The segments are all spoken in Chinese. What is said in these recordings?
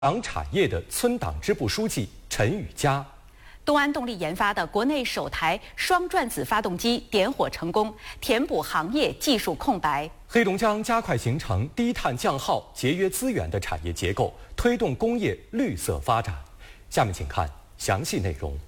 党产业的村党支部书记陈宇佳。 东安动力研发的国内首台双转子发动机点火成功，填补行业技术空白。 黑龙江加快形成低碳降耗、节约资源的产业结构，推动工业绿色发展。下面请看详细内容。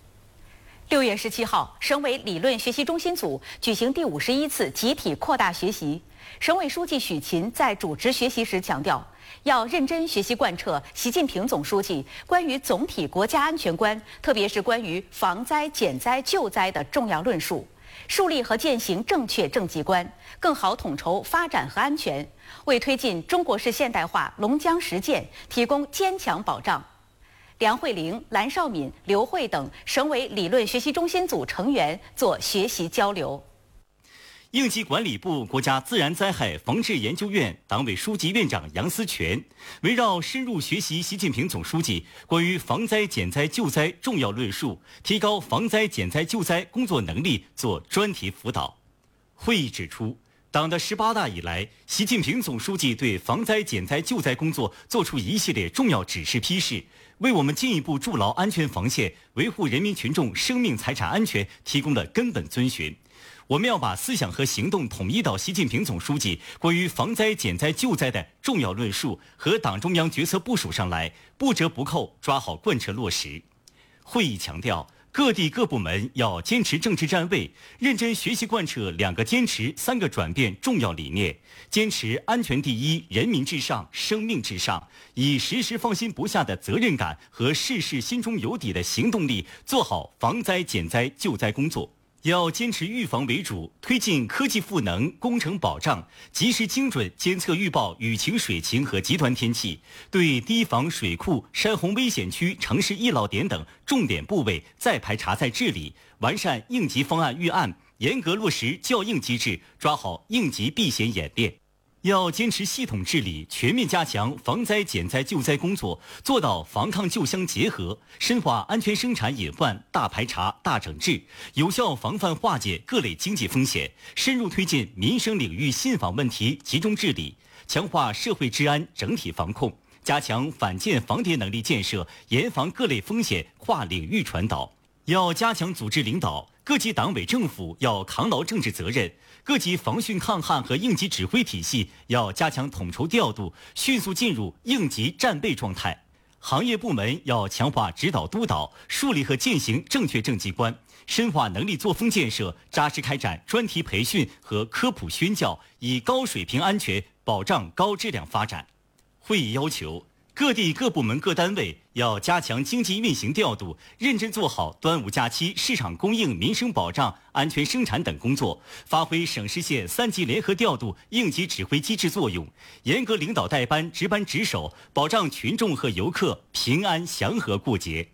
6月17号，省委理论学习中心组举行第51次集体扩大学习。省委书记许勤在主持学习时强调，要认真学习贯彻习近平总书记关于总体国家安全观，特别是关于防灾、减灾、救灾的重要论述，树立和践行正确政绩观，更好统筹发展和安全，为推进中国式现代化龙江实践提供坚强保障。梁慧玲、蓝绍敏、刘慧等省委理论学习中心组成员做学习交流。 应急管理部国家自然灾害防治研究院党委书记院长杨思全围绕深入学习习近平总书记关于防灾减灾救灾重要论述，提高防灾减灾救灾工作能力做专题辅导。会议指出，党的18大以来，习近平总书记对防灾减灾救灾工作作出一系列重要指示批示，为我们进一步筑牢安全防线、维护人民群众生命财产安全提供了根本遵循。我们要把思想和行动统一到习近平总书记关于防灾减灾救灾的重要论述和党中央决策部署上来，不折不扣抓好贯彻落实。会议强调，各地各部门要坚持政治站位，认真学习贯彻2个坚持3个转变重要理念，坚持安全第一、人民至上、生命至上，以时时放心不下的责任感和事事心中有底的行动力，做好防灾减灾救灾工作。要坚持预防为主，推进科技赋能、工程保障，及时精准监测预报雨情、水情和极端天气，对堤防、水库、山洪危险区、城市易涝点等重点部位再排查再治理，完善应急方案预案，严格落实校应机制，抓好应急避险演练。要坚持系统治理，全面加强防灾减灾救灾工作，做到防抗救相结合，深化安全生产隐患大排查大整治，有效防范化解各类经济风险，深入推进民生领域信访问题集中治理，强化社会治安整体防控，加强反间防谍能力建设，严防各类风险跨领域传导。要加强组织领导，各级党委政府要扛牢政治责任，各级防汛抗旱和应急指挥体系要加强统筹调度，迅速进入应急战备状态。行业部门要强化指导督导，树立和践行正确政绩观，深化能力作风建设，扎实开展专题培训和科普宣教，以高水平安全保障高质量发展。会议要求，各地各部门各单位要加强经济运行调度，认真做好端午假期市场供应、民生保障、安全生产等工作，发挥省市县3级联合调度应急指挥机制作用，严格领导带班、值班值守，保障群众和游客平安祥和过节。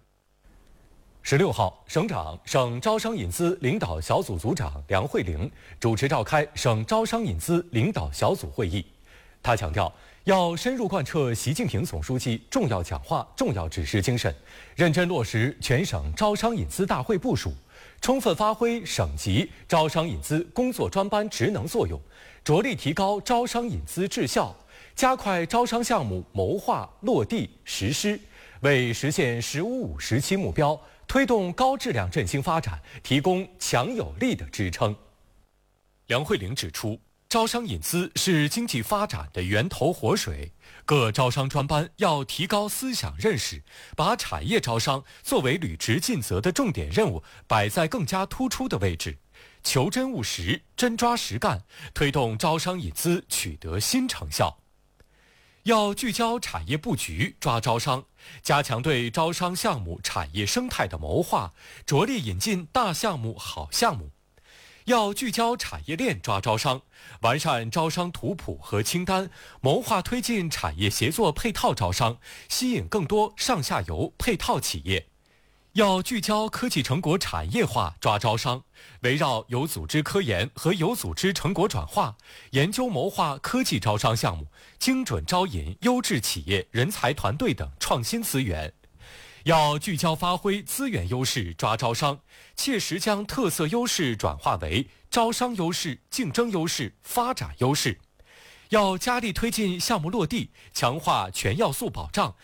16号，省长、省招商引资领导小组组长梁慧玲主持召开省招商引资领导小组会议。他强调，要深入贯彻习近平总书记重要讲话、重要指示精神，认真落实全省招商引资大会部署，充分发挥省级招商引资工作专班职能作用，着力提高招商引资质效，加快招商项目谋划、落地、实施，为实现“15-5”时期目标、推动高质量振兴发展提供强有力的支撑。梁慧玲指出，招商引资是经济发展的源头活水，各招商专班要提高思想认识，把产业招商作为履职尽责的重点任务摆在更加突出的位置，求真务实、真抓实干，推动招商引资取得新成效。要聚焦产业布局抓招商，加强对招商项目产业生态的谋划，着力引进大项目好项目。要聚焦产业链抓招商，完善招商图谱和清单，谋划推进产业协作配套招商，吸引更多上下游配套企业。要聚焦科技成果产业化抓招商，围绕有组织科研和有组织成果转化，研究谋划科技招商项目，精准招引优质企业、人才团队等创新资源。要聚焦发挥资源优势抓招商，切实将特色优势转化为招商优势、竞争优势、发展优势。 要加力推进项目落地，强化全要素保障，